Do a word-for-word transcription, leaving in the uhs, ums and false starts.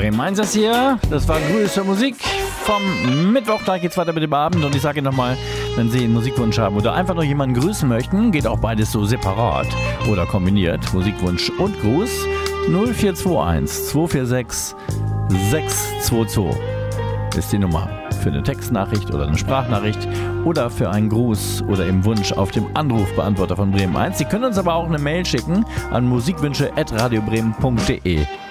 Bremen eins ist hier. Das war Grüße Musik vom Mittwoch. Da geht's weiter mit dem Abend. Und ich sage Ihnen nochmal, wenn Sie einen Musikwunsch haben oder einfach nur jemanden grüßen möchten, geht auch beides so separat oder kombiniert. Musikwunsch und Gruß. null vier zwei eins zwei vier sechs sechs zwei zwei ist die Nummer für eine Textnachricht oder eine Sprachnachricht oder für einen Gruß oder im Wunsch auf dem Anrufbeantworter von Bremen eins. Sie können uns aber auch eine Mail schicken an musikwünsche at radiobremen punkt de.